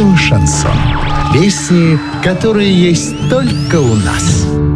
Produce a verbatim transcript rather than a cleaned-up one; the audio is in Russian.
Радио «Шансон». Песни, которые есть только у нас.